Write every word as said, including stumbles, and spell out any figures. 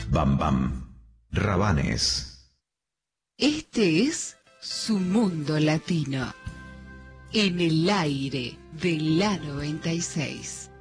Bam Bam, Rabanes. Este es Su Mundo Latino, en el aire de la noventa y seis.